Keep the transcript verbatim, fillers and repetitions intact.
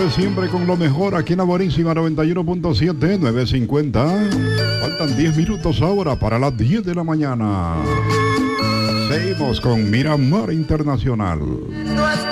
señores, siempre con lo mejor aquí en la Buenísima noventa y uno punto siete, nueve cincuenta. Faltan diez minutos ahora para las diez de la mañana. Seguimos con Miramar Internacional.